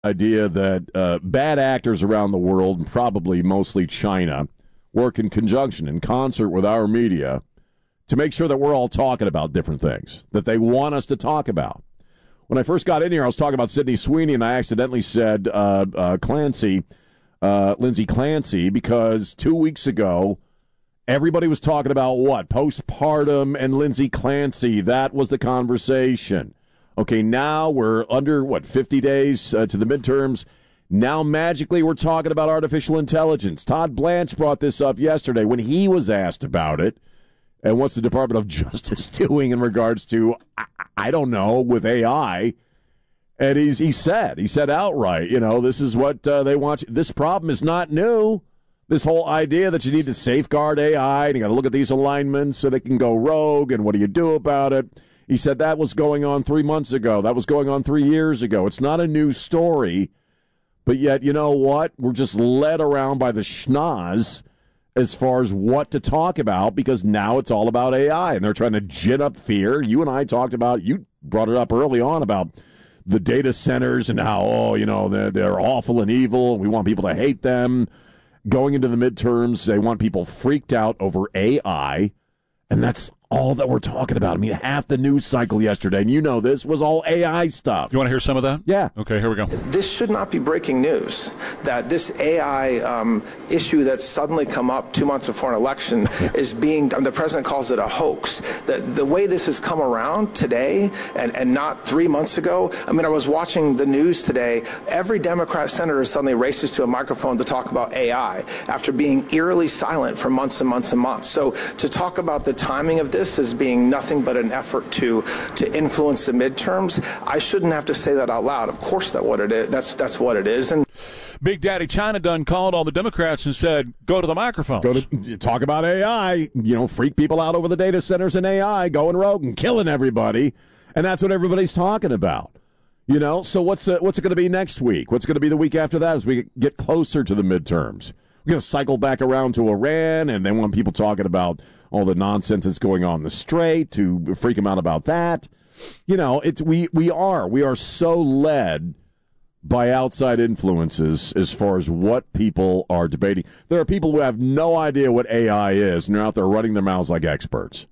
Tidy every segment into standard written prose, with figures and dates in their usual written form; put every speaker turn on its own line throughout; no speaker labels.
idea that bad actors around the world, probably mostly China, work in conjunction, in concert with our media to make sure that we're all talking about different things that they want us to talk about. When I first got in here, I was talking about Sydney Sweeney, and I accidentally said Lindsay Clancy, because 2 weeks ago, everybody was talking about what? Postpartum and Lindsay Clancy. That was the conversation. Okay, now we're under, 50 days to the midterms. Now, magically, we're talking about artificial intelligence. Todd Blanche brought this up yesterday when he was asked about it. And what's the Department of Justice doing in regards to, I don't know, with AI? And he said outright, this is what they want. This problem is not new. This whole idea that you need to safeguard AI and you got to look at these alignments so it can go rogue, and what do you do about it? He said that was going on 3 months ago. That was going on 3 years ago. It's not a new story. But yet, you know what? We're just led around by the schnoz as far as what to talk about, because now it's all about AI, and they're trying to gin up fear. You and I talked about, you brought it up early on about the data centers and how, they're awful and evil, and we want people to hate them. Going into the midterms, they want people freaked out over AI, and that's all that we're talking about. I mean, half the news cycle yesterday, and this was all AI stuff.
You want to hear some of that?
Yeah.
Okay, here we go.
This should not be breaking news, that this AI issue that's suddenly come up 2 months before an election is the president calls it a hoax. The way this has come around today and not 3 months ago, I was watching the news today. Every Democrat senator suddenly races to a microphone to talk about AI after being eerily silent for months and months and months. So to talk about the timing of this as being nothing but an effort to influence the midterms, I shouldn't have to say that out loud. Of course that's what it is. That's what it is. And
Big Daddy China done called all the Democrats and said, go to the microphones.
Go to talk about AI, freak people out over the data centers and AI, going rogue and killing everybody. And that's what everybody's talking about. So what's it going to be next week? What's going to be the week after that as we get closer to the midterms? We're going to cycle back around to Iran, and then when people talking about all the nonsense that's going on in the Strait, to freak them out about that. We are so led by outside influences as far as what people are debating. There are people who have no idea what AI is, and they're out there running their mouths like experts.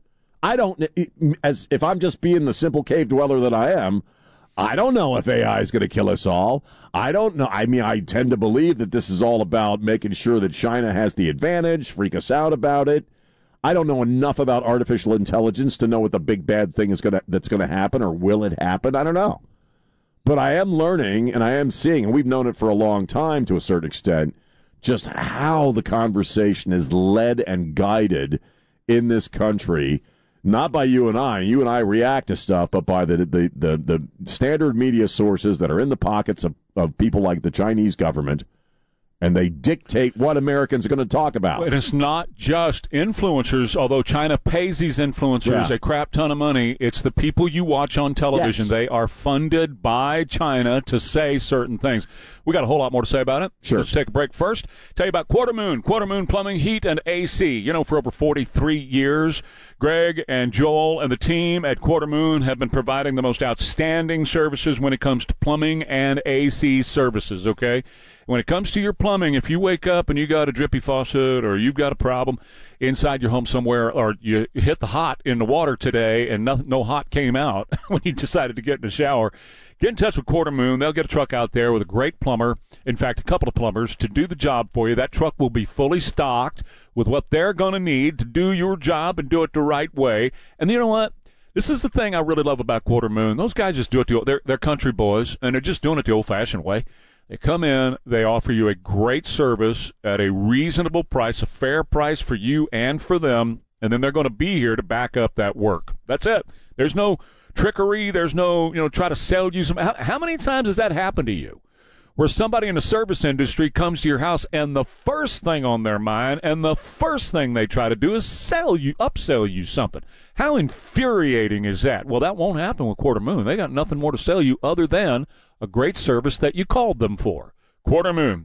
If I'm just being the simple cave dweller that I am, I don't know if AI is going to kill us all. I don't know. I tend to believe that this is all about making sure that China has the advantage, freak us out about it. I don't know enough about artificial intelligence to know what the big bad thing that's going to happen, or will it happen? I don't know. But I am learning, and I am seeing, and we've known it for a long time to a certain extent, just how the conversation is led and guided in this country. Not by you and I. You and I react to stuff, but by the standard media sources that are in the pockets of people like the Chinese government, and they dictate what Americans are going to talk about.
And it's not just influencers, although China pays these influencers a crap ton of money. It's the people you watch on television. Yes. They are funded by China to say certain things. We got a whole lot more to say about it.
Sure.
Let's take a break first. Tell you about Quarter Moon Plumbing, Heat, and AC. For over 43 years, Greg and Joel and the team at Quarter Moon have been providing the most outstanding services when it comes to plumbing and AC services, okay? When it comes to your plumbing, if you wake up and you got a drippy faucet, or you've got a problem inside your home somewhere, or you hit the hot in the water today and no hot came out when you decided to get in the shower, get in touch with Quarter Moon. They'll get a truck out there with a great plumber, in fact, a couple of plumbers, to do the job for you. That truck will be fully stocked with what they're going to need to do your job and do it the right way. And you know what? This is the thing I really love about Quarter Moon. Those guys just do it they're country boys, and they're just doing it the old-fashioned way. They come in, they offer you a great service at a reasonable price, a fair price for you and for them, and then they're going to be here to back up that work. That's it. There's no trickery. There's no, try to sell you some. How many times has that happened to you, where somebody in the service industry comes to your house and the first thing on their mind and the first thing they try to do is upsell you something? How infuriating is that? Well, that won't happen with Quarter Moon. They got nothing more to sell you other than a great service that you called them for. Quarter Moon,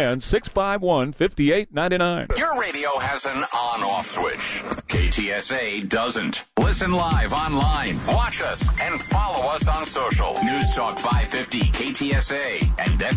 210-651-5899.
Your radio has an on-off switch. KTSA doesn't. Listen live online. Watch us and follow us on social. News Talk 550 KTSA and